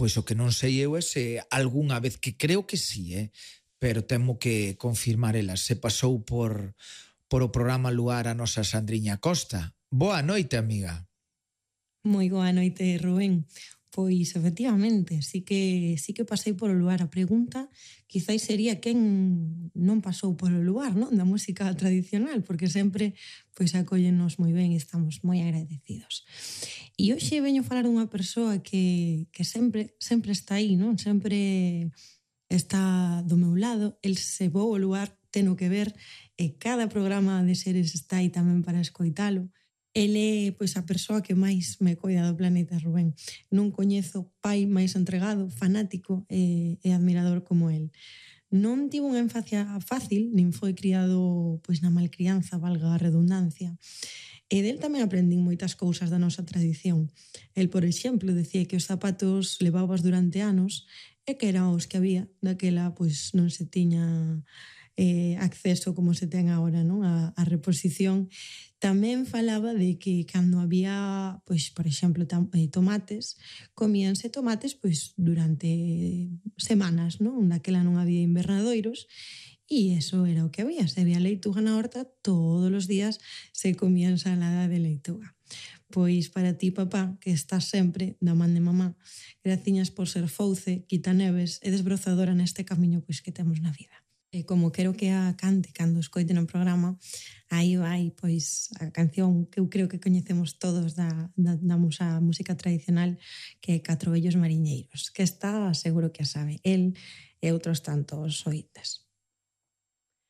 Pois o que non sei eu é se algunha vez, que creo que sí, pero temo que confirmar ela, se pasou por o programa Luar a nosa Sandriña Costa. Boa noite, amiga. Moi boa noite, Rubén. Pois, efectivamente, sí que pasei polo lugar. A pregunta quizáis sería quen non pasou polo lugar, non? Da música tradicional, porque sempre pois acóllenos moi ben e estamos moi agradecidos. E hoxe veño falar dunha persoa que sempre está aí, non? Sempre está do meu lado. El se vou ao lugar, teno que ver, e cada programa de Seres está aí tamén para escoitalo. El é pois a persoa que máis me coida do planeta, Rubén. Non coñezo pai máis entregado, fanático e admirador como el. Non tivo unha infancia fácil, nin foi criado pois na malcrianza, valga a redundancia. E del tamén aprendín moitas cousas da nosa tradición. El, por exemplo, decía que os zapatos levabas durante anos e que eran os que había, daquela pois non se tiña acceso como se ten agora, non? A reposición. Tamén falaba de que cando había, pois, por exemplo, tomates, comíanse tomates pois durante semanas, non? Daquela non había invernadoiros e eso era o que había. Se había leituga na horta, todos os días se comía ensalada de leituga. Pois para ti, papá, que estás sempre da man de mamá, graciñas por ser fouce, quitaneves e desbrozadora neste camiño pois que temos na vida. E como quero que a cante cando escoite no programa, aí vai pois a canción que eu creo que coñecemos todos da música tradicional, que é Catro vellos mariñeiros, que está seguro que a sabe el e outros tantos ointes.